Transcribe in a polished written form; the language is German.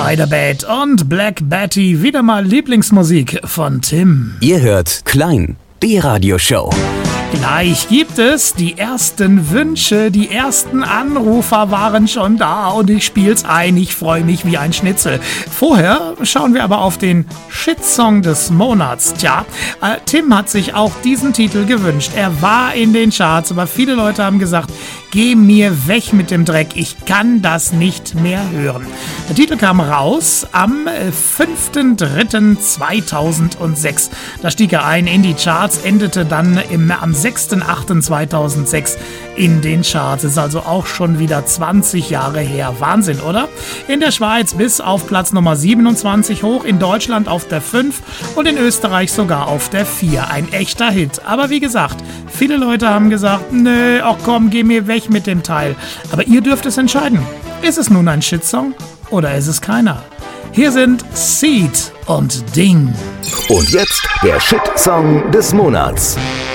Hyderbait und Black Betty, wieder mal Lieblingsmusik von Tim. Ihr hört Klein, die Radioshow. Gleich gibt es die ersten Wünsche, die ersten Anrufer waren schon da und ich spiel's ein, ich freue mich wie ein Schnitzel. Vorher schauen wir aber auf den Shitsong des Monats. Tja, Tim hat sich auch diesen Titel gewünscht. Er war in den Charts, aber viele Leute haben gesagt, geh mir weg mit dem Dreck, ich kann das nicht mehr hören. Der Titel kam raus am 5.3.2006. Da stieg er ein in die Charts, endete dann am 6.8.2006 in den Charts. Ist also auch schon wieder 20 Jahre her. Wahnsinn, oder? In der Schweiz bis auf Platz Nummer 27 hoch, in Deutschland auf der 5 und in Österreich sogar auf der 4. Ein echter Hit. Aber wie gesagt, viele Leute haben gesagt, nö, ach komm, geh mir weg mit dem Teil. Aber ihr dürft es entscheiden. Ist es nun ein Shitsong oder ist es keiner? Hier sind Seed und Ding. Und jetzt der Shitsong des Monats.